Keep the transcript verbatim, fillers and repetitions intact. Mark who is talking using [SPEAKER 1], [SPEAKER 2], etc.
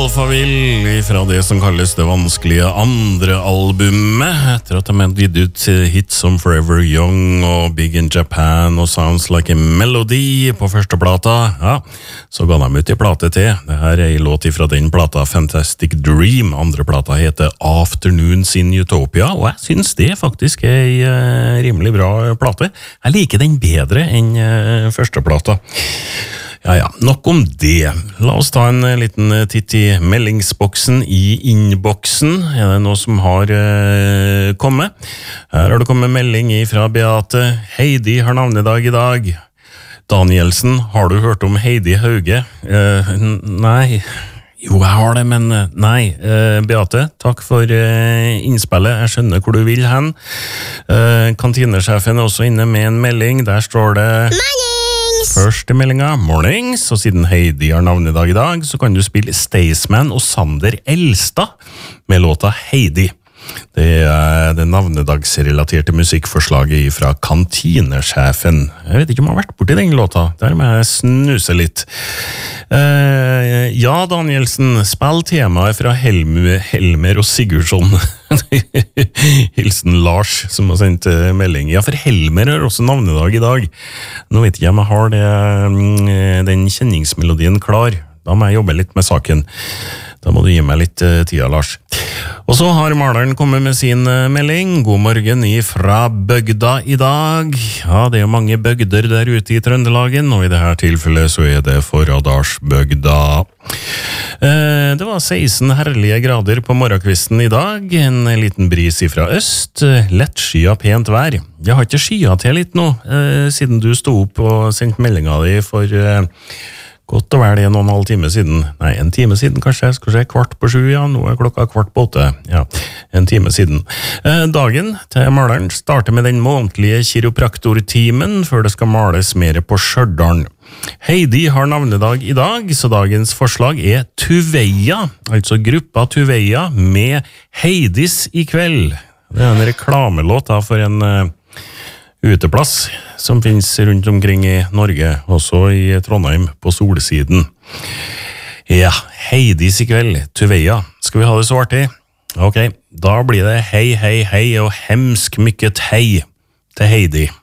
[SPEAKER 1] Alphaville fra det som kalles det vanskelige andre albumet, etter at de hadde gitt ut hits som Forever Young og Big in Japan og Sounds Like a Melody på første plata. Ja, så ga de ut i plate til. Det her er en låt fra den plata, Fantastic Dream. Andre plata heter Afternoons in Utopia, og jeg synes det faktisk er en uh, rimelig bra plate. Jeg liker den bedre enn uh, første plata. Ja, ja, nok om det. La oss ta en liten titt i meldingsboksen i innboksen. Er det noe som har uh, kommet? Her har det kommet melding fra Beate. Heidi har navnedag i dag. Danielsen, har du hørt om Heidi Hauge? Uh, nei... Jo, jeg har det, men nei. Uh, Beate, takk for uh, innspillet. Jeg skjønner hvor du vil hen. Uh, kantinesjefen er også inne med en melding. Der står det... Første meldinga, mornings, og siden Heidi har navnedag i dag, så kan du spille Staysman og Sander Elstad med låta Heidi. Det er det navnedagsrelaterte musikkforslaget fra kantinesjefen. Jeg vet ikke om jeg har vært borti den låta, der må jeg snuse litt. Uh, ja, Danielsen, spill temaet fra Helm Helmer og Sigurdsson. Hilsen Lars, som har sendt melding. Ja, for Helmer har også navnedag i dag. Nå vet jeg om jeg har det, den kjenningsmelodien klar. Da må jeg jobbe litt med saken. Da må du gi meg litt uh, tida, Lars. Og så har maleren kommet med sin uh, melding. God morgen fra bygda i dag. Ja, det er jo mange bygder der ute i Trøndelagen, og i dette tilfellet så er det Forradalsbygda. Uh, det var seksten herlige grader på morgenkvisten i dag. En liten bris fra øst. Lett skya pent vær. Jeg har ikke skya til litt nå, uh, siden du stod opp og sendte meldinga di for... Uh, Godt å være det en og en halv time siden. Nei, en time siden kanskje. Jeg skal se kvart på sju, ja. Nå er klokka kvart på åtte. Ja, en time siden. Eh, dagen til maleren starter med den månedlige kiropraktortimen før det skal males mer på Stjørdal. Heidi har navnedag i dag, så dagens forslag er Tuveia, altså gruppa Tuveia med Heidis i kveld. Det er en reklamelåt da for en... Uh, uteplass som finnes rundt omkring i Norge, også i Trondheim på solsiden. Ja, Heidis i kveld, Tuveia. Skal vi ha det så artig? Ok, da blir det hei, hei, hei og hemsk mykket hei til Heidi.